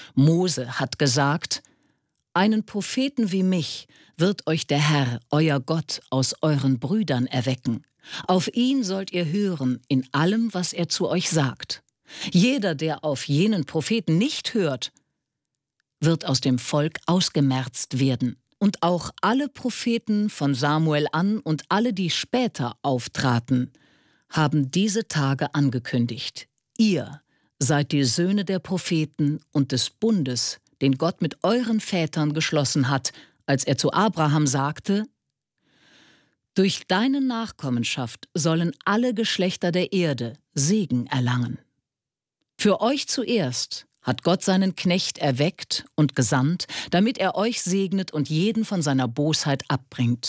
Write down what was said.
Mose hat gesagt: Einen Propheten wie mich wird euch der Herr, euer Gott, aus euren Brüdern erwecken. Auf ihn sollt ihr hören in allem, was er zu euch sagt. Jeder, der auf jenen Propheten nicht hört, wird aus dem Volk ausgemerzt werden. Und auch alle Propheten von Samuel an und alle, die später auftraten, haben diese Tage angekündigt. Ihr seid die Söhne der Propheten und des Bundes, den Gott mit euren Vätern geschlossen hat, als er zu Abraham sagte: Durch deine Nachkommenschaft sollen alle Geschlechter der Erde Segen erlangen. Für euch zuerst hat Gott seinen Knecht erweckt und gesandt, damit er euch segnet und jeden von seiner Bosheit abbringt.